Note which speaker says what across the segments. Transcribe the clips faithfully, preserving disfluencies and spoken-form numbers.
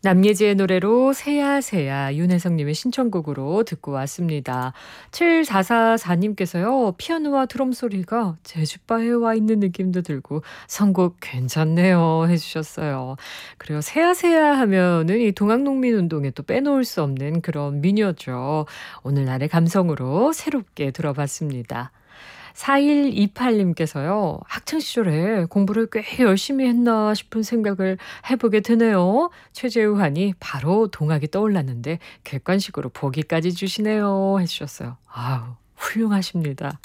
Speaker 1: 남예지의 노래로 새야 새야 윤혜성님의 신청곡으로 듣고 왔습니다. 칠사사사님께서요. 피아노와 드럼 소리가 제주바에 와 있는 느낌도 들고 선곡 괜찮네요 해주셨어요. 그리고 새야 새야 하면은 이 동학농민운동에 또 빼놓을 수 없는 그런 민요죠. 오늘날의 감성으로 새롭게 들어봤습니다. 사일이팔님께서요. 학창시절에 공부를 꽤 열심히 했나 싶은 생각을 해보게 되네요. 최재우 하니 바로 동학이 떠올랐는데 객관식으로 보기까지 주시네요 해주셨어요. 아우 훌륭하십니다.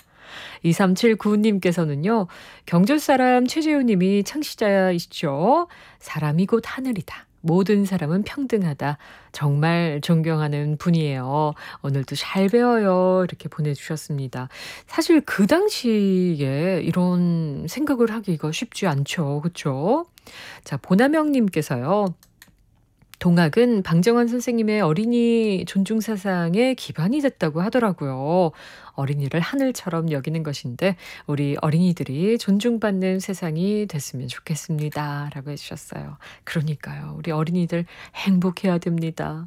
Speaker 1: 이삼칠구님께서는요. 경주사람 최재우님이 창시자이시죠. 사람이 곧 하늘이다. 모든 사람은 평등하다. 정말 존경하는 분이에요. 오늘도 잘 배워요. 이렇게 보내주셨습니다. 사실 그 당시에 이런 생각을 하기가 쉽지 않죠. 그렇죠? 자, 보남영님께서요. 동학은 방정환 선생님의 어린이 존중 사상의 기반이 됐다고 하더라고요. 어린이를 하늘처럼 여기는 것인데 우리 어린이들이 존중받는 세상이 됐으면 좋겠습니다. 라고 해주셨어요. 그러니까요. 우리 어린이들 행복해야 됩니다.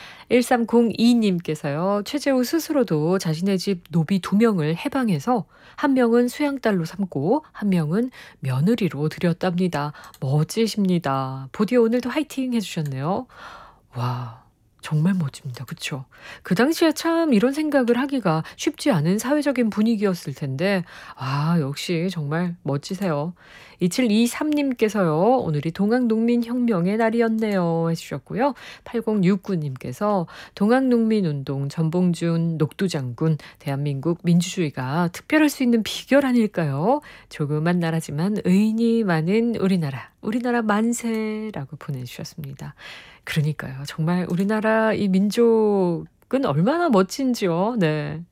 Speaker 1: 일삼공이님께서요. 최재우 스스로도 자신의 집 노비 두 명을 해방해서 한 명은 수양딸로 삼고 한 명은 며느리로 들였답니다. 멋지십니다. 보디 오늘도 화이팅 해주셨네요. 와 정말 멋집니다. 그렇죠? 그 당시에 참 이런 생각을 하기가 쉽지 않은 사회적인 분위기였을 텐데 아 역시 정말 멋지세요. 이칠이삼님께서요. 오늘이 동학농민혁명의 날이었네요 해주셨고요. 팔공육구님께서 동학농민운동 전봉준 녹두장군 대한민국 민주주의가 특별할 수 있는 비결 아닐까요? 조그만 나라지만 의인이 많은 우리나라 우리나라 만세라고 보내주셨습니다. 그러니까요. 정말 우리나라 이 민족은 얼마나 멋진지요. 네.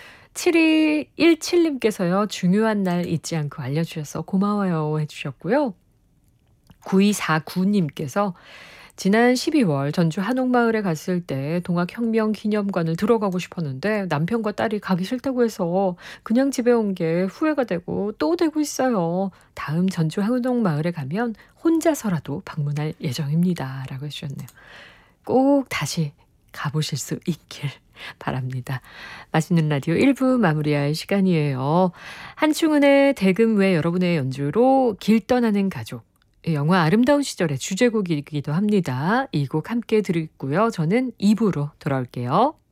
Speaker 1: 칠이일칠님께서요. 중요한 날 잊지 않고 알려주셔서 고마워요 해주셨고요. 구이사구님께서 지난 십이월 전주 한옥마을에 갔을 때 동학혁명기념관을 들어가고 싶었는데 남편과 딸이 가기 싫다고 해서 그냥 집에 온 게 후회가 되고 또 되고 있어요. 다음 전주 한옥마을에 가면 혼자서라도 방문할 예정입니다. 라고 해주셨네요. 꼭 다시 가보실 수 있길 바랍니다. 맛있는 라디오 일 부 마무리할 시간이에요. 한충은의 대금 외 여러분의 연주로 길 떠나는 가족. 영화 아름다운 시절의 주제곡이기도 합니다. 이 곡 함께 들었고요. 저는 이 부로 돌아올게요.